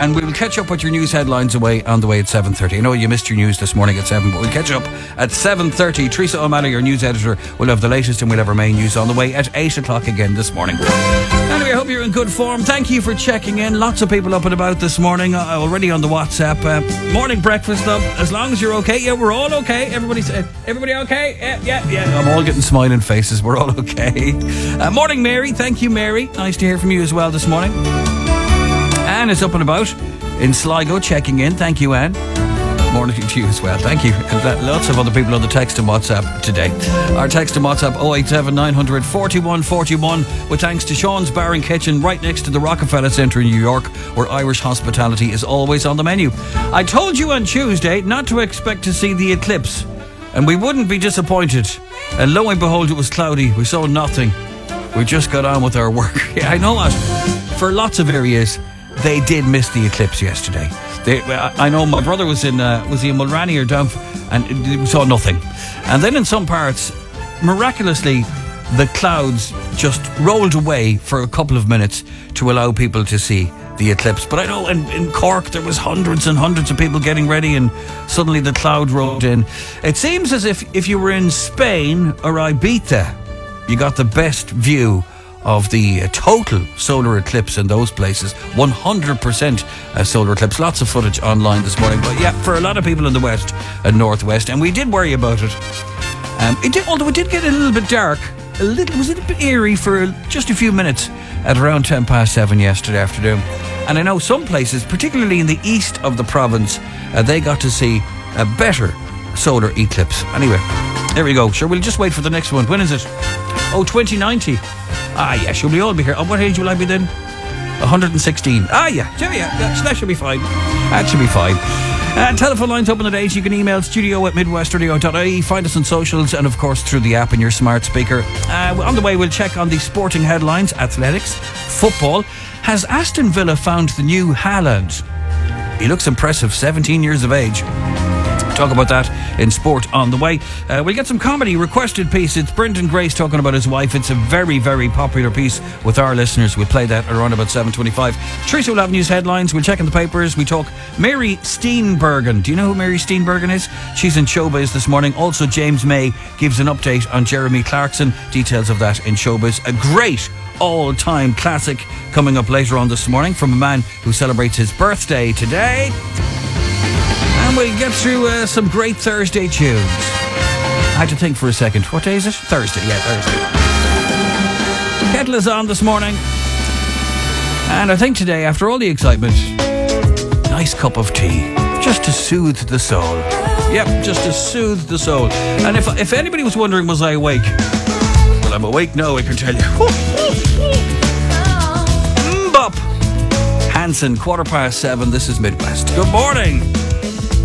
and we will catch up with your news headlines on the way at 7:30. I know you missed your news this morning at 7, but we'll catch up at 7:30. Teresa O'Malley, your news editor, will have the latest and we'll have our main news on the way at 8 o'clock again this morning. Anyway, I hope you're in good form. Thank you for checking in. Lots of people up and about this morning, already on the WhatsApp. Morning breakfast up, as long as you're okay. Yeah, we're all okay. Everybody okay? Yeah. I'm all getting smiling faces. We're all okay. Morning, Mary. Thank you, Mary. Nice to hear from you as well this morning. Anne is up and about in Sligo, checking in. Thank you, Anne. Morning to you as well. Thank you. And lots of other people on the text and WhatsApp today. Our text and WhatsApp 087 900 41 41, with thanks to Sean's Bar and Kitchen right next to the Rockefeller Centre in New York, where Irish hospitality is always on the menu. I told you on Tuesday not to expect to see the eclipse, and we wouldn't be disappointed. And lo and behold, it was cloudy. We saw nothing. We just got on with our work. Yeah, I know what. For lots of areas, they did miss the eclipse yesterday. I know my brother was he in Mulranny or down, and we saw nothing. And then in some parts, miraculously, the clouds just rolled away for a couple of minutes to allow people to see the eclipse. But I know in Cork there was hundreds and hundreds of people getting ready, and suddenly the cloud rolled in. It seems as if you were in Spain or Ibiza, you got the best view of the total solar eclipse in those places. 100% solar eclipse. Lots of footage online this morning. But yeah, for a lot of people in the west and northwest, and we did worry about it. Although it did get a little bit dark. Was it a bit eerie for just a few minutes at around 7:10 yesterday afternoon. And I know some places, particularly in the east of the province, they got to see a better solar eclipse. Anyway, there we go. Sure, we'll just wait for the next one. When is it? 2090. Yeah, should we all be here? What age will I be then? 116. Yeah, that should be fine. That should be fine. Telephone lines open at 8. You can email studio@midwestradio.ie. Find us on socials and, of course, through the app in your smart speaker. On the way, we'll check on the sporting headlines, athletics, football. Has Aston Villa found the new Haaland? He looks impressive, 17 years of age. Talk about that in sport on the way. We'll get some comedy requested piece. It's Brendan Grace talking about his wife. It's a very, very popular piece with our listeners. We'll play that around about 7:25. Teresa will have news headlines. We'll check in the papers. We talk Mary Steenburgen. Do you know who Mary Steenburgen is? She's in Showbiz this morning. Also, James May gives an update on Jeremy Clarkson. Details of that in Showbiz. A great all-time classic coming up later on this morning from a man who celebrates his birthday today. And we get through some great Thursday tunes. I had to think for a second. What day is it? Thursday. Yeah, Thursday. Kettle is on this morning. And I think today, after all the excitement, nice cup of tea. Just to soothe the soul. Yep, just to soothe the soul. And if anybody was wondering, was I awake? Well, I'm awake now, I can tell you. Bop. Hanson, 7:15. This is Midwest. Good morning.